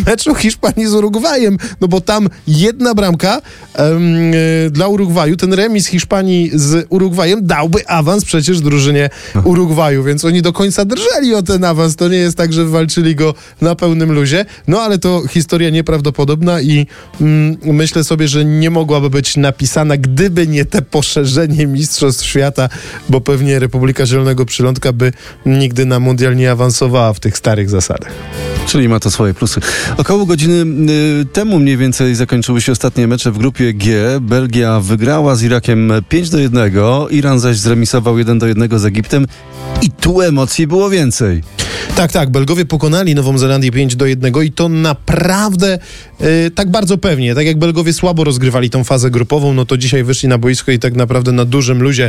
meczu Hiszpanii z Urugwajem, no bo tam jedna bramka dla Urugwaju, ten remis Hiszpanii z Urugwajem dałby awans przecież drużynie Urugwaju, więc oni do końca drżeli o ten awans. To nie jest tak, że walczyli go na pełnym luzie, no ale to historia nieprawdopodobna i myślę sobie, że nie mogłaby być napisana, gdyby nie te poszerzenie Mistrzostw Świata, bo pewnie Republika Zielonego Przylądka by nigdy na mundial nie awansowała w tych starych zasadach. Czyli ma to swoje plusy. Około godziny temu mniej więcej zakończyły się ostatnie mecze w grupie G. Belgia wygrała z Irakiem 5-1, Iran zaś zremisował 1-1 z Egiptem i tu emocji było więcej. Tak, Belgowie pokonali Nową Zelandię 5-1 i to naprawdę tak bardzo pewnie. Tak jak Belgowie słabo rozgrywali tą fazę grupową, no to dzisiaj wyszli na boisko i tak naprawdę na dużym luzie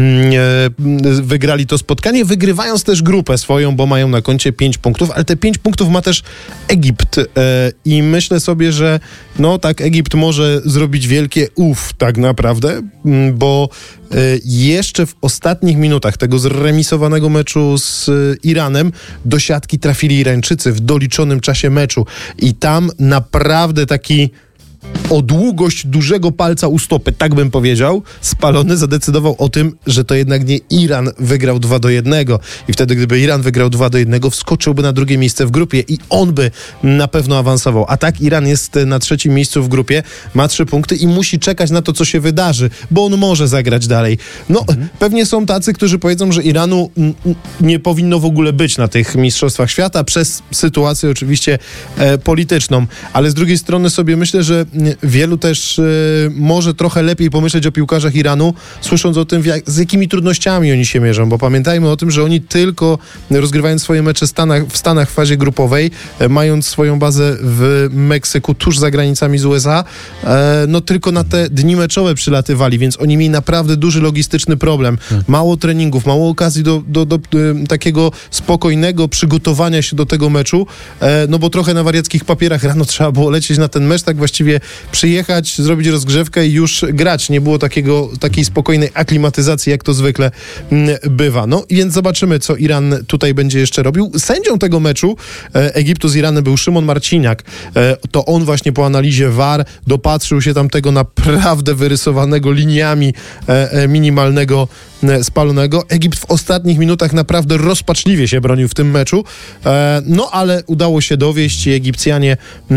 wygrali to spotkanie, wygrywając też grupę swoją, bo mają na koncie 5 punktów, ale te 5 punktów ma też Egipt i myślę sobie, że no tak, Egipt może zrobić wielkie tak naprawdę, bo jeszcze w ostatnich minutach tego zremisowanego meczu z Iranem do siatki trafili Irańczycy w doliczonym czasie meczu i tam naprawdę taki o długość dużego palca u stopy, tak bym powiedział, spalony zadecydował o tym, że to jednak nie Iran wygrał 2-1 i wtedy gdyby Iran wygrał 2-1, wskoczyłby na drugie miejsce w grupie i on by na pewno awansował. A tak Iran jest na trzecim miejscu w grupie, ma 3 punkty i musi czekać na to, co się wydarzy, bo on może zagrać dalej. No, pewnie są tacy, którzy powiedzą, że Iranu nie powinno w ogóle być na tych Mistrzostwach Świata przez sytuację oczywiście polityczną, ale z drugiej strony sobie myślę, że wielu też może trochę lepiej pomyśleć o piłkarzach Iranu, słysząc o tym, z jakimi trudnościami oni się mierzą, bo pamiętajmy o tym, że oni tylko rozgrywając swoje mecze w Stanach w fazie grupowej, mając swoją bazę w Meksyku, tuż za granicami z USA, no tylko na te dni meczowe przylatywali, więc oni mieli naprawdę duży logistyczny problem. Mało treningów, mało okazji do takiego spokojnego przygotowania się do tego meczu, no bo trochę na wariackich papierach rano trzeba było lecieć na ten mecz, tak właściwie przyjechać, zrobić rozgrzewkę i już grać. Nie było takiej spokojnej aklimatyzacji, jak to zwykle bywa. No więc zobaczymy, co Iran tutaj będzie jeszcze robił. Sędzią tego meczu Egiptu z Iranem był Szymon Marciniak. To on właśnie po analizie VAR dopatrzył się tam tego naprawdę wyrysowanego liniami minimalnego spalonego. Egipt w ostatnich minutach naprawdę rozpaczliwie się bronił w tym meczu, no ale udało się dowieść i Egipcjanie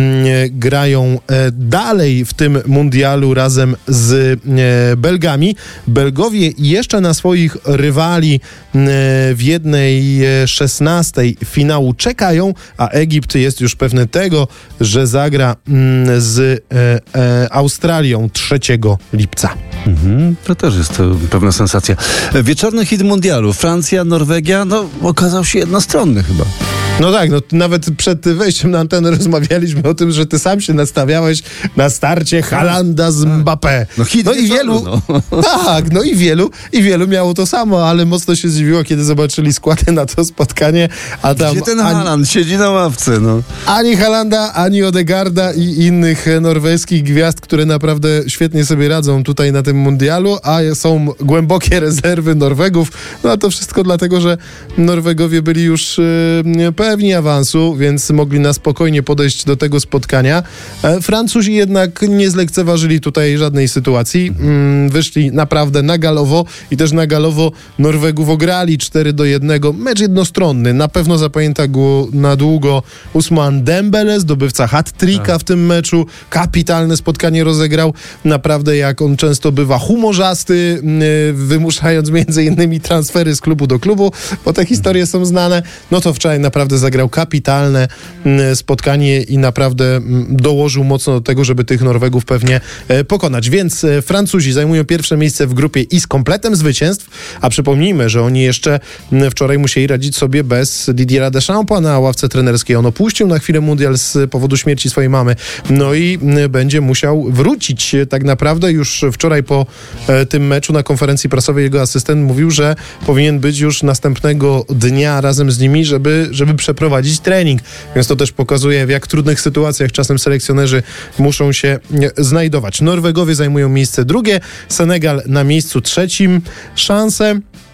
grają dalej w tym mundialu razem z Belgami. Belgowie jeszcze na swoich rywali w 1/16 finału czekają, a Egipt jest już pewny tego, że zagra z Australią 3 lipca. To też jest pewna sensacja. Wieczorny hit mundialu. Francja, Norwegia, no okazał się jednostronny chyba. No tak, no nawet przed wejściem na antenę rozmawialiśmy o tym, że ty sam się nastawiałeś na starcie Haalanda z Mbappé. No i wielu. Tak, no i wielu miało to samo, ale mocno się zdziwiło, kiedy zobaczyli składy na to spotkanie, a tam gdzie ten Haaland siedzi na ławce, no. Ani Haalanda, ani Odegaarda i innych norweskich gwiazd, które naprawdę świetnie sobie radzą tutaj na tym mundialu, a są głębokie rezerwy Norwegów. No a to wszystko dlatego, że Norwegowie byli już pewni awansu, więc mogli na spokojnie podejść do tego spotkania. Francuzi jednak nie zlekceważyli tutaj żadnej sytuacji. Wyszli naprawdę na galowo i też na galowo Norwegów ograli 4-1. Mecz jednostronny. Na pewno zapamięta go na długo Ousmane Dembele, zdobywca hat-tricka w tym meczu. Kapitalne spotkanie rozegrał. Naprawdę, jak on często bywa, humorzasty, wymuszając między innymi transfery z klubu do klubu, bo te historie są znane. No to wczoraj naprawdę zagrał kapitalne spotkanie i naprawdę dołożył mocno do tego, żeby tych Norwegów pewnie pokonać. Więc Francuzi zajmują pierwsze miejsce w grupie i z kompletem zwycięstw, a przypomnijmy, że oni jeszcze wczoraj musieli radzić sobie bez Didiera Deschampa na ławce trenerskiej. On opuścił na chwilę mundial z powodu śmierci swojej mamy. No i będzie musiał wrócić tak naprawdę. Już wczoraj po tym meczu na konferencji prasowej jego asystent mówił, że powinien być już następnego dnia razem z nimi, żeby przeprowadzić trening. Więc to też pokazuje, w jak trudnych sytuacjach czasem selekcjonerzy muszą się znajdować. Norwegowie zajmują miejsce drugie, Senegal na miejscu trzecim. Szanse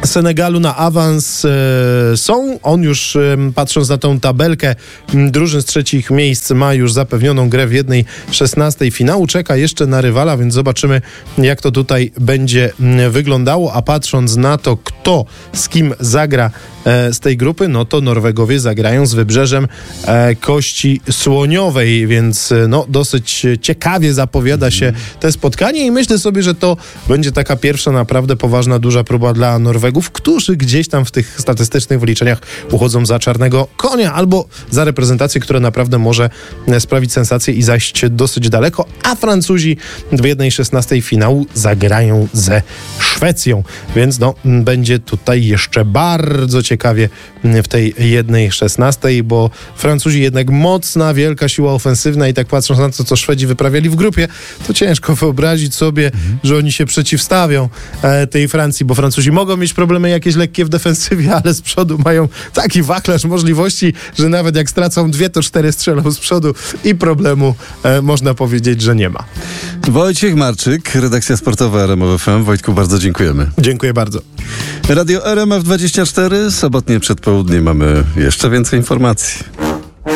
Senegalu na awans są. On już, patrząc na tą tabelkę drużyn z trzecich miejsc, ma już zapewnioną grę w 1/16 finału. Czeka jeszcze na rywala, więc zobaczymy, jak to tutaj będzie wyglądało. A patrząc na to, kto z kim zagra z tej grupy, no to Norwegowie zagrają z Wybrzeżem Kości Słoniowej, więc no dosyć ciekawie zapowiada się te spotkanie i myślę sobie, że to będzie taka pierwsza naprawdę poważna, duża próba dla Norwegów, którzy gdzieś tam w tych statystycznych wyliczeniach uchodzą za czarnego konia albo za reprezentację, która naprawdę może sprawić sensację i zajść dosyć daleko, a Francuzi w 1/16 finału zagrają ze Szwecją, więc no będzie tutaj jeszcze bardzo ciekawie w tej 1/16, bo Francuzi jednak mocna, wielka siła ofensywna i tak patrząc na to, co Szwedzi wyprawiali w grupie, to ciężko wyobrazić sobie, że oni się przeciwstawią tej Francji, bo Francuzi mogą mieć problemy jakieś lekkie w defensywie, ale z przodu mają taki wachlarz możliwości, że nawet jak stracą 2, to 4 strzelą z przodu i problemu można powiedzieć, że nie ma. Wojciech Marczyk, redakcja sportowa RMF FM. Wojtku, bardzo dziękujemy. Dziękuję bardzo. Radio RMF 24, sobotnie przedpołudnie mamy jeszcze więcej informacji.